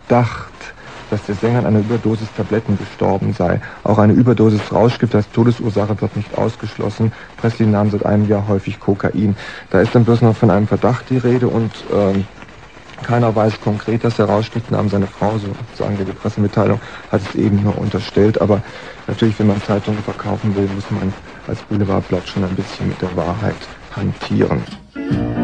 Verdacht, dass der Sänger an einer Überdosis Tabletten gestorben sei. Auch eine Überdosis Rauschgift als Todesursache wird nicht ausgeschlossen. Presley nahm seit einem Jahr häufig Kokain. Da ist dann bloß noch von einem Verdacht die Rede und keiner weiß konkret, dass er Rauschgift nahm. Seine Frau, so sagen wir die Pressemitteilung, hat es eben nur unterstellt. Aber natürlich, wenn man Zeitungen verkaufen will, muss man als Boulevardblatt schon ein bisschen mit der Wahrheit hantieren.